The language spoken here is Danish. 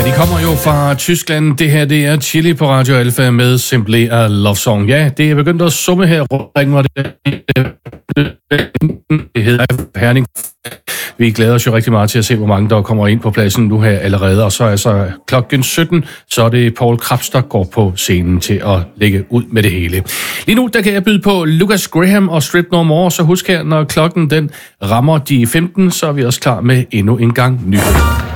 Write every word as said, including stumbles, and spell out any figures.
De kommer jo fra Tyskland. Det her, det er Chili på Radio Alfa med Simply a Love Song. Ja, det er begyndt at summe her. Det hedder Herning. Vi glæder os jo rigtig meget til at se, hvor mange der kommer ind på pladsen nu her allerede. Og så er så klokken sytten, så er det Paul Krabs, der går på scenen til at lægge ud med det hele. Lige nu, der kan jeg byde på Lucas Graham og Strip No More. Så husk her, når klokken den rammer de femten, så er vi også klar med endnu en gang nyheder.